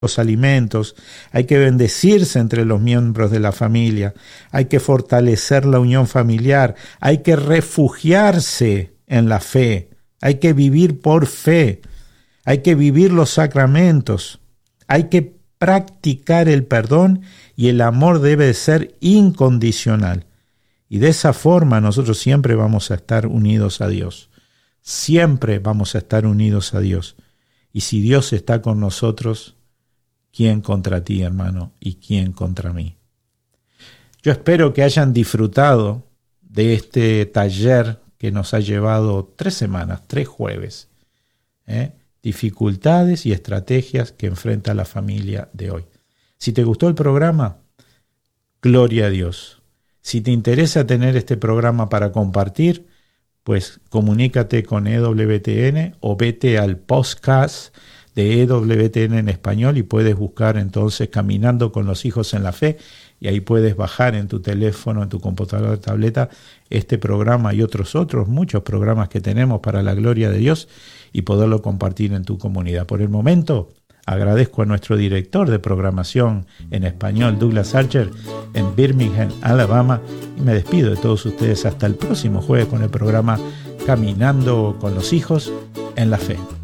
los alimentos, hay que bendecirse entre los miembros de la familia, hay que fortalecer la unión familiar, hay que refugiarse en la fe, hay que vivir por fe, hay que vivir los sacramentos, hay que practicar el perdón y el amor debe ser incondicional. Y de esa forma nosotros siempre vamos a estar unidos a Dios, siempre vamos a estar unidos a Dios. Y si Dios está con nosotros, ¿quién contra ti, hermano? ¿Y quién contra mí? Yo espero que hayan disfrutado de este taller que nos ha llevado 3 semanas, 3 jueves. Dificultades y estrategias que enfrenta la familia de hoy. Si te gustó el programa, gloria a Dios. Si te interesa tener este programa para compartir, pues comunícate con EWTN o vete al podcast de EWTN en español y puedes buscar entonces Caminando con los Hijos en la Fe y ahí puedes bajar en tu teléfono, en tu computadora, tableta, este programa y muchos programas que tenemos para la gloria de Dios y poderlo compartir en tu comunidad. Por el momento, agradezco a nuestro director de programación en español, Douglas Archer, en Birmingham, Alabama, y me despido de todos ustedes hasta el próximo jueves con el programa Caminando con los Hijos en la Fe.